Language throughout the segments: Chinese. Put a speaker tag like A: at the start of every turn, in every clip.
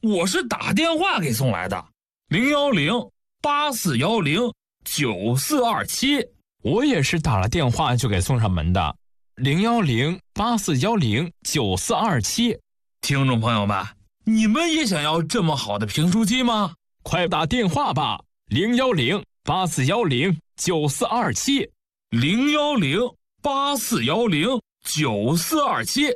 A: 我是打电话给送来的，010-8410-9427。
B: 我也是打了电话就给送上门的，010-8410-9427。
A: 听众朋友们，你们也想要这么好的评书机吗？
B: 快打电话吧，010-8410-9427。
A: 010-8410-9427。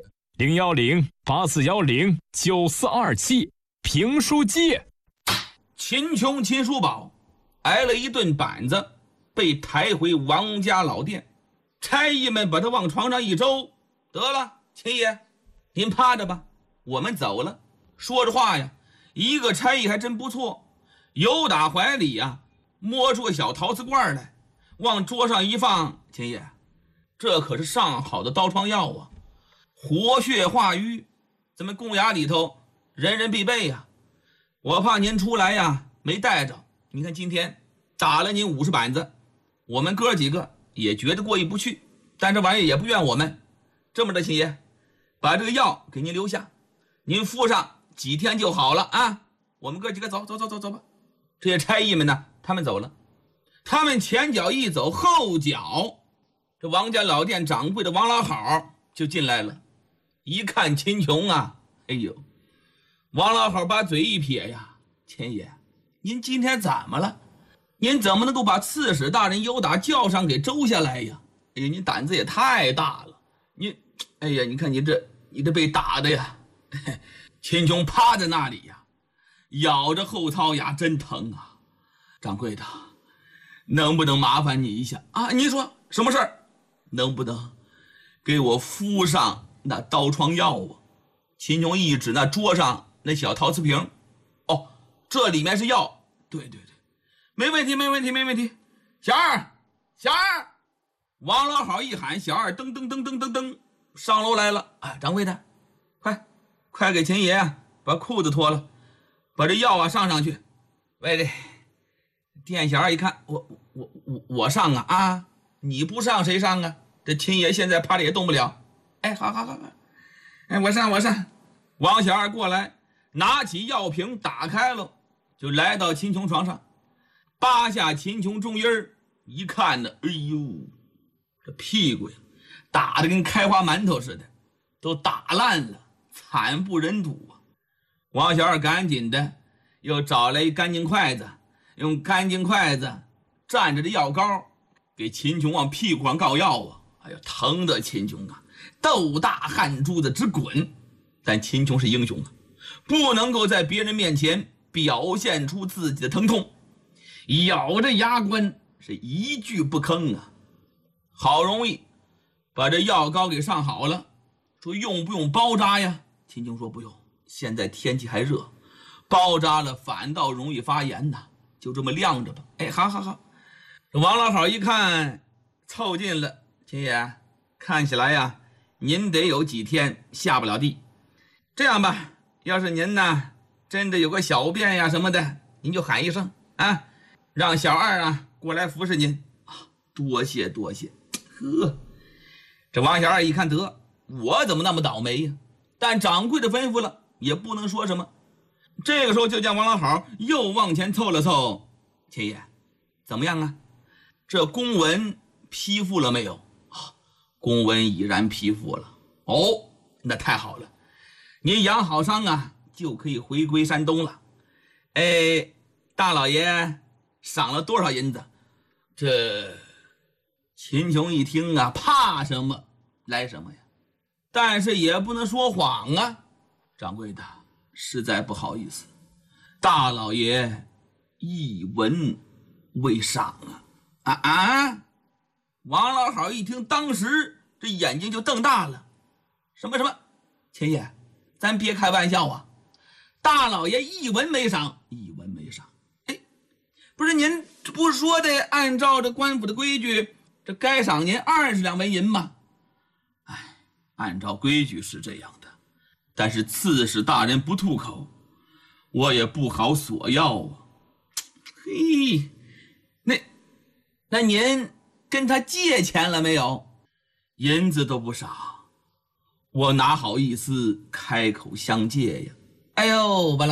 B: 010-8410-9427。评书机。
C: 秦琼秦叔宝挨了一顿板子，被抬回王家老店。差役们把他往床上一周，得了，秦爷您趴着吧，我们走了。说着话呀，一个差役还真不错，由打怀里呀摸出个小陶瓷罐来，往桌上一放。秦爷，这可是上好的刀疮药啊，活血化瘀，咱们公衙里头人人必备呀。我怕您出来呀没带着，你看今天打了您50板子，我们哥几个也觉得过意不去，但这玩意也不怨我们。这么着，秦爷，把这个药给您留下，您敷上几天就好了啊。我们哥几个走吧。这些差役们呢，他们走了，他们前脚一走，后脚这王家老店掌柜的王老好就进来了。一看秦琼啊，哎呦，王老好把嘴一撇呀，秦爷，您今天怎么了？您怎么能够把刺史大人尤达叫上给周下来呀？哎呀，您胆子也太大了！您，哎呀，你看你这被打的呀！秦琼趴在那里呀，咬着后槽牙，真疼啊！掌柜的，能不能麻烦你一下啊？您说什么事儿？能不能给我敷上那刀疮药啊？秦琼一指那桌上那小陶瓷瓶，哦，这里面是药。对，没问题。小二，王老好一喊，小二噔噔上楼来了。啊，掌柜的，快给秦爷把裤子脱了，把这药啊上去。喂，这店小二一看，我上啊，你不上谁上啊？这秦爷现在趴着也动不了。哎，好，哎，我上。王小二过来，拿起药瓶打开了，就来到秦琼床上，扒下秦琼中阴儿，一看呢，哎呦，这屁股呀打得跟开花馒头似的，都打烂了，惨不忍睹啊！王小二赶紧的又找来一干净筷子，用干净筷子蘸着这药膏，给秦琼往屁股上告药啊！哎呀，疼的秦琼啊，豆大汗珠子直滚。但秦琼是英雄啊，不能够在别人面前表现出自己的疼痛，咬着牙关是一句不吭啊。好容易把这药膏给上好了，说用不用包扎呀？秦琼说不用，现在天气还热，包扎了反倒容易发炎呐，就这么晾着吧。哎，好。这王老好一看凑近了，秦爷，看起来呀您得有几天下不了地。这样吧，要是您呢真的有个小便呀什么的，您就喊一声啊，让小二啊过来服侍您啊。多谢。呵，这王小二一看，得，我怎么那么倒霉呀？但掌柜的吩咐了，也不能说什么。这个时候就见王老好又往前凑了凑，秦爷，怎么样啊？这公文批复了没有？啊，公文已然批复了。哦，那太好了。您养好伤啊，就可以回归山东了。哎，大老爷赏了多少银子？这秦琼一听啊，怕什么来什么呀，但是也不能说谎啊。掌柜的，实在不好意思，大老爷一文未赏啊。王老好一听，当时这眼睛就瞪大了。什么？秦爷，咱别开玩笑啊！大老爷一文没赏。哎，不是您不是说的按照这官府的规矩，这该赏您20两纹银吗？哎，按照规矩是这样的，但是刺史大人不吐口，我也不好索要啊。嘿，那您跟他借钱了没有？银子都不少，我哪好意思开口相借呀？哎呦，完了。